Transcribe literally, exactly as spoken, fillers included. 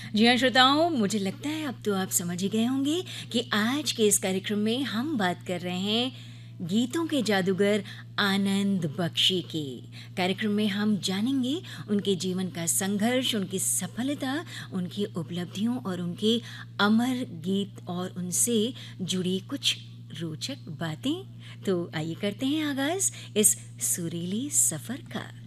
जी हाँ श्रोताओं, मुझे लगता है अब तो आप समझ ही गए होंगे कि आज के इस कार्यक्रम में हम बात कर रहे हैं गीतों के जादूगर आनंद बख्शी की। कार्यक्रम में हम जानेंगे उनके जीवन का संघर्ष, उनकी सफलता, उनकी उपलब्धियों और उनके अमर गीत और उनसे जुड़ी कुछ रोचक बातें। तो आइए करते हैं आगाज इस सुरीली सफर का।